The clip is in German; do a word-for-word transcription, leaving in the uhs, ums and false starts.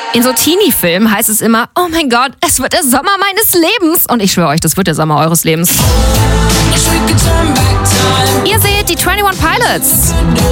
In so Teenie-Filmen heißt es immer, oh mein Gott, es wird der Sommer meines Lebens. Und ich schwöre euch, das wird der Sommer eures Lebens. Ihr seht die einundzwanzig Pilots.